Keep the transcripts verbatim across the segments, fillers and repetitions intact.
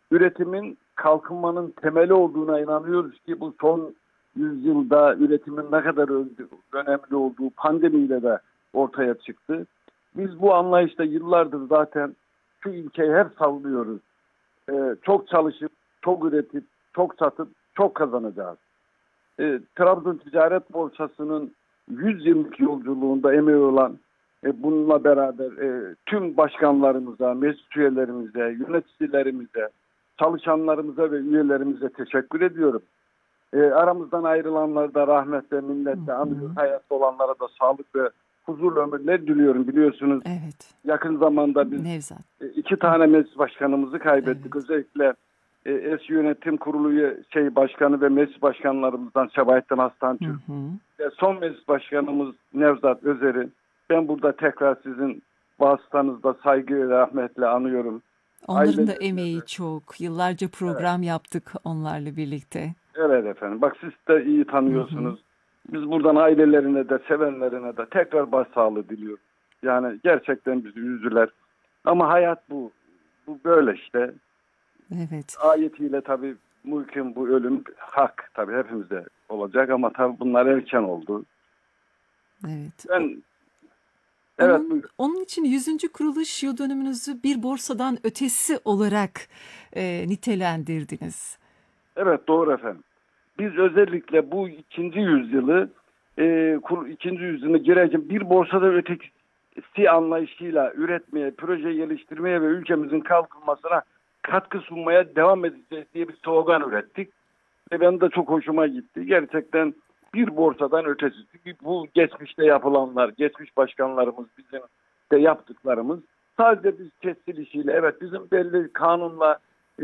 üretimin kalkınmanın temeli olduğuna inanıyoruz ki bu son yüzyılda üretimin ne kadar önemli olduğu pandemiyle de ortaya çıktı. Biz bu anlayışta yıllardır zaten şu ilkeyi hep savunuyoruz. Ee, çok çalışıp, çok üretip, çok satıp, çok kazanacağız. Ee, Trabzon Ticaret Borsası'nın yüz yıllık yolculuğunda emeği olan e, bununla beraber e, tüm başkanlarımıza, meclis üyelerimize, yöneticilerimize, çalışanlarımıza ve üyelerimize teşekkür ediyorum. E, aramızdan ayrılanları da rahmetle, minnetle anıyoruz. Hayatta olanlara da sağlık ve huzurlu ömürler diliyorum. Biliyorsunuz Evet. yakın zamanda biz Nevzat. e, iki tane meclis başkanımızı kaybettik. Evet. Özellikle e, eski yönetim kurulu üye- şey başkanı ve meclis başkanlarımızdan Sebahattin Aslan Hı Türk. hı. Ve son meclis başkanımız Nevzat Özer'i ben burada tekrar sizin vasıtanızda saygı ve rahmetle anıyorum. Onların da Ailelerine emeği de. çok. Yıllarca Evet. program yaptık onlarla birlikte. Evet efendim. Bak siz de iyi Hı hı. tanıyorsunuz. Biz buradan ailelerine de sevenlerine de tekrar başsağlığı diliyoruz. Yani gerçekten bizi üzdüler. Ama hayat bu. Bu böyle işte. Evet. Ayetiyle tabii mümkün bu ölüm hak tabii hepimizde olacak ama tabii bunlar erken oldu. Evet. O- Ben evet Onun buyurun. onun için yüzüncü kuruluş yıl dönümünüzü bir borsadan ötesi olarak e, nitelendirdiniz. Evet doğru efendim. Biz özellikle bu ikinci yüzyılı e, kur, ikinci yüzyılı girerken bir borsada ötekisi anlayışıyla üretmeye, proje geliştirmeye ve ülkemizin kalkınmasına katkı sunmaya devam edeceğiz diye bir slogan ürettik. Ve benim de çok hoşuma gitti. Gerçekten bir borsadan ötesi. Çünkü bu geçmişte yapılanlar, geçmiş başkanlarımız bizim de yaptıklarımız sadece biz tescil işiyle, evet bizim belli kanunla e,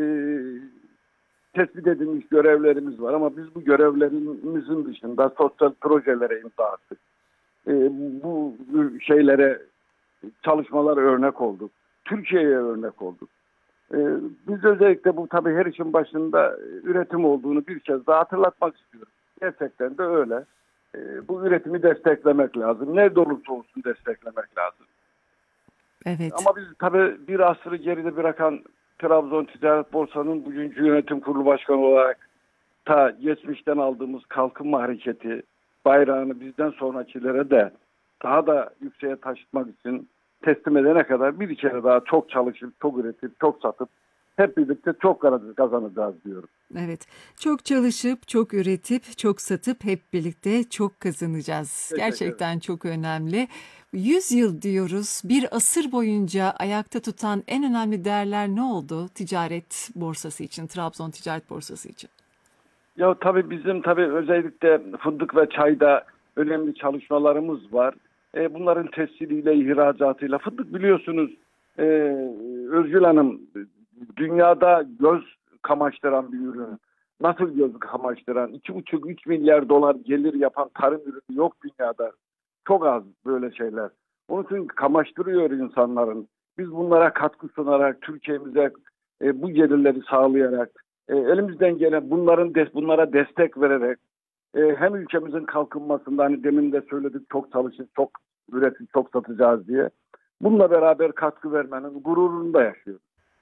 tespit edilmiş görevlerimiz var ama biz bu görevlerimizin dışında sosyal projelere imza attık. E, bu şeylere, çalışmalar örnek olduk. Türkiye'ye örnek olduk. E, biz özellikle bu tabii her işin başında üretim olduğunu bir kez daha hatırlatmak istiyorum. Gerçekten de öyle. E, bu üretimi desteklemek lazım. Nerede olursa olsun desteklemek lazım. Evet. Ama biz tabii bir asrı geride bırakan Trabzon Ticaret Borsası'nın bugünkü yönetim kurulu başkanı olarak ta geçmişten aldığımız kalkınma hareketi bayrağını bizden sonrakilere de daha da yükseğe taşıtmak için teslim edene kadar bir kere daha çok çalışıp, çok üretip, çok satıp hep birlikte çok kazanacağız diyorum. Evet. Çok çalışıp, çok üretip, çok satıp hep birlikte çok kazanacağız. Teşekkür ederim. Gerçekten çok önemli. yüz yıl diyoruz. Bir asır boyunca ayakta tutan en önemli değerler ne oldu ticaret borsası için, Trabzon Ticaret Borsası için? Ya tabii bizim tabii özellikle fındık ve çayda önemli çalışmalarımız var. E, bunların tesciliyle, ihracatıyla. Fındık biliyorsunuz e, Özgül Hanım dünyada göz kamaştıran bir ürün. Nasıl göz kamaştıran? iki buçuk üç milyar dolar gelir yapan tarım ürünü yok dünyada. Çok az böyle şeyler. Onun için kamaştırıyor insanların. Biz bunlara katkı sunarak, Türkiye'mize e, bu gelirleri sağlayarak, e, elimizden gelen bunların des, bunlara destek vererek e, hem ülkemizin kalkınmasında hani demin de söyledik çok çalışıp çok üretip çok satacağız diye. Bununla beraber katkı vermenin gururunu da yaşıyoruz.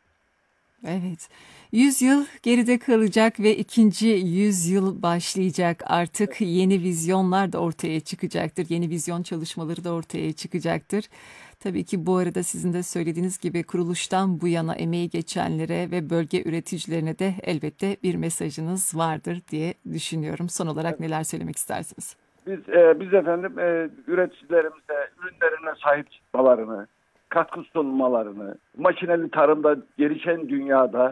Evet. yüz yıl geride kalacak ve ikinci yüzyıl başlayacak. Artık yeni vizyonlar da ortaya çıkacaktır. Yeni vizyon çalışmaları da ortaya çıkacaktır. Tabii ki bu arada sizin de söylediğiniz gibi kuruluştan bu yana emeği geçenlere ve bölge üreticilerine de elbette bir mesajınız vardır diye düşünüyorum. Son olarak neler söylemek istersiniz? Biz e, biz efendim e, üreticilerimize ürünlerine sahip çıkmalarını, katkı sunmalarını, makineli tarımda gelişen dünyada